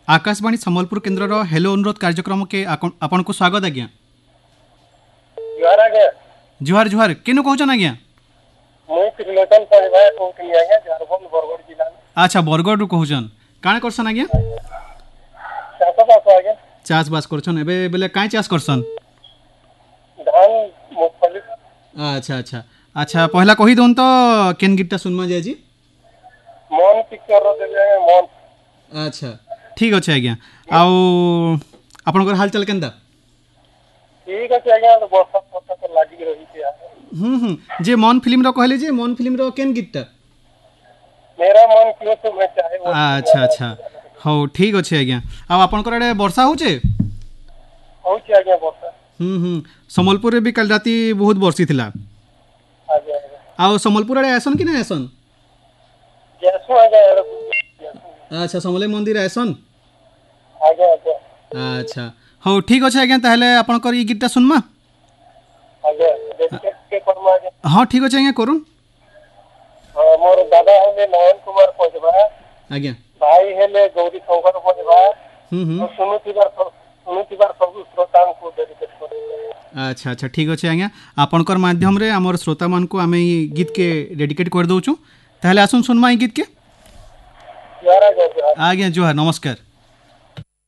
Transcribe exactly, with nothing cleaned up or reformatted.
आकाशवाणी सम्बलपुर केन्द्र रो हेलो अनुरोध कार्यक्रम के आपन को स्वागत आज्ञा। जुहार आज्ञा। जुहार जुहार केनु कहछन आज्ञा? मुई त्रिलोचन परिवा कहतनी आज्ञा झारखंड बरगड़ जिला में। अच्छा बरगड़ रु कहछन काण करसन आज्ञा? चाष बास आज्ञा। चाष बास करछन एबे बेले काई चाष करसन? धान मूंगफली। अच्छा अच्छा अच्छा पहला कहि दोन तो केन गीतटा सुनमा जाय जी? मन पिक्चर रो देबे मन। अच्छा ठीक अच्छे आज्ञा। आउ आपनकर हाल चाल केनता? ठीक अच्छे आज्ञा तो वर्षा वर्षा तो लागी रही छै यार। हम्म हम्म जे मन फिल्म रो कहले जे मन फिल्म रो केन गीतटा? मेरा मन क्यों तो मैं चाहे वो। अच्छा अच्छा हो ठीक अच्छे आज्ञा। आ आपनकर आडे वर्षा होचे? होचे आज्ञा वर्षा। हम्म हम्म संबलपुर रे भी कल राती बहुत बरसी थिला। आज्ञा आज्ञा। आ संबलपुर आडे आसन कि नै आसन? जैसो आज्ञा यार। अच्छा समले मंदिर आसन? आज्ञा आज्ञा। अच्छा हो ठीक अच्छे आज्ञा ताहले आपनकर ई गीतटा सुनमा? आज्ञा डेडिकेट के करम आज्ञा। हां ठीक अच्छे आज्ञा करूँ। हां मोर दादा हेले नयन कुमार पजबा। आज्ञा। भाई हेले गौरी शंकर पजबा। हम्म हम्म सुनुतिबार सुनुतिबार सब श्रोता को डेडिकेट कर। अच्छा अच्छा ठीक अच्छे आज्ञा आपनकर माध्यम रे हमर श्रोता मान को आमे ई गीत के डेडिकेट कर दउछु ताहले आसुन सुनमा ई गीत के। जुहार आज्ञा। आज्ञा जुहार नमस्कार।